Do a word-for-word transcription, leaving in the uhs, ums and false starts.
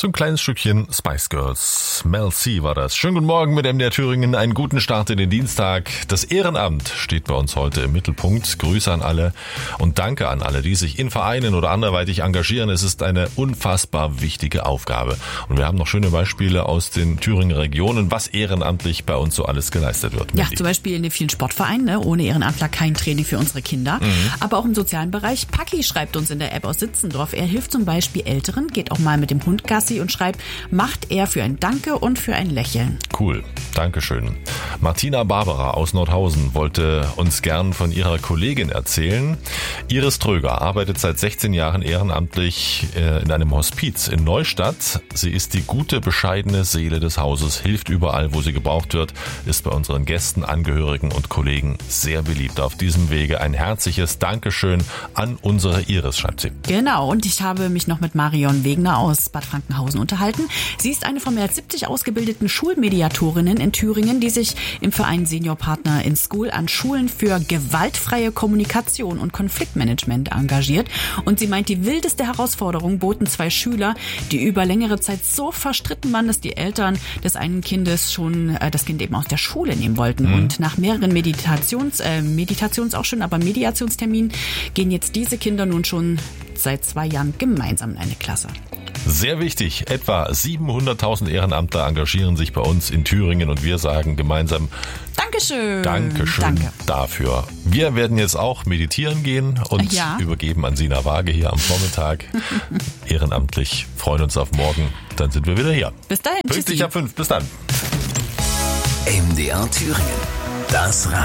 So ein kleines Stückchen Spice Girls. Mel C war das. Schönen guten Morgen mit M D R Thüringen. Einen guten Start in den Dienstag. Das Ehrenamt steht bei uns heute im Mittelpunkt. Grüße an alle und danke an alle, die sich in Vereinen oder anderweitig engagieren. Es ist eine unfassbar wichtige Aufgabe. Und wir haben noch schöne Beispiele aus den Thüringer Regionen, was ehrenamtlich bei uns so alles geleistet wird. Ja, zum Beispiel in den vielen Sportvereinen, ne? Ohne Ehrenamtler kein Training für unsere Kinder. Mhm. Aber auch im sozialen Bereich. Paki schreibt uns in der App aus Sitzendorf. Er hilft zum Beispiel Älteren, geht auch mal mit dem Hund Gassi und schreibt, macht er für ein Danke und für ein Lächeln. Cool, Dankeschön. Martina Barbara aus Nordhausen wollte uns gern von ihrer Kollegin erzählen. Iris Tröger arbeitet seit sechzehn Jahren ehrenamtlich in einem Hospiz in Neustadt. Sie ist die gute, bescheidene Seele des Hauses, hilft überall, wo sie gebraucht wird, ist bei unseren Gästen, Angehörigen und Kollegen sehr beliebt. Auf diesem Wege ein herzliches Dankeschön an unsere Iris, schreibt sie. Genau, und ich habe mich noch mit Marion Wegner aus Bad Frankenhausen unterhalten. Sie ist eine von mehr als siebzig ausgebildeten Schulmediatorinnen in Thüringen, die sich im Verein Senior Partner in School an Schulen für gewaltfreie Kommunikation und Konfliktmanagement engagiert. Und sie meint, die wildeste Herausforderung boten zwei Schüler, die über längere Zeit so verstritten waren, dass die Eltern des einen Kindes schon äh, das Kind eben aus der Schule nehmen wollten. Mhm. Und nach mehreren Meditations, äh, Meditations auch schon, aber Mediationsterminen gehen jetzt diese Kinder nun schon seit zwei Jahren gemeinsam in eine Klasse. Sehr wichtig, etwa siebenhunderttausend Ehrenamtler engagieren sich bei uns in Thüringen und wir sagen gemeinsam Dankeschön. Dankeschön Danke. dafür. Wir werden jetzt auch meditieren gehen und ja. übergeben an Sina Waage hier am Vormittag. Ehrenamtlich, freuen uns auf morgen, dann sind wir wieder hier. Bis dahin. Pünktlich ab fünf, bis dann. M D R Thüringen, das